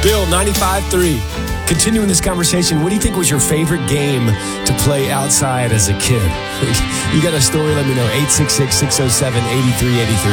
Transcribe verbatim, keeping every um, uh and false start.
Bill, ninety-five three. Continuing this conversation, what do you think was your favorite game to play outside as a kid? You got a story, let me know. eight six six, six oh seven, eight three eight three.